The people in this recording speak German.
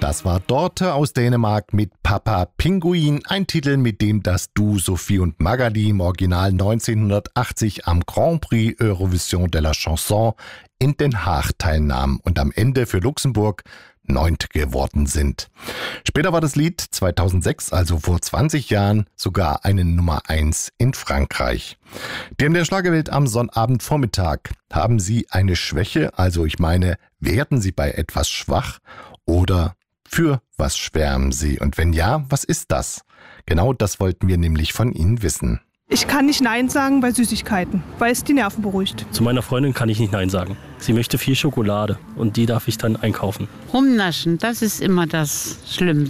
Das war Dorte aus Dänemark mit Papa Pinguin, ein Titel, mit dem das Duo Sophie und Magali im Original 1980 am Grand Prix Eurovision de la Chanson in Den Haag teilnahmen und am Ende für Luxemburg 9. geworden sind. Später war das Lied 2006, also vor 20 Jahren, sogar eine Nummer 1 in Frankreich. Die in der Schlagerwelt am Sonnabendvormittag. Haben Sie eine Schwäche? Also ich meine, werden Sie bei etwas schwach? Oder für was schwärmen Sie? Und wenn ja, was ist das? Genau das wollten wir nämlich von Ihnen wissen. Ich kann nicht Nein sagen bei Süßigkeiten, weil es die Nerven beruhigt. Zu meiner Freundin kann ich nicht Nein sagen. Sie möchte viel Schokolade und die darf ich dann einkaufen. Rumnaschen, das ist immer das Schlimmste.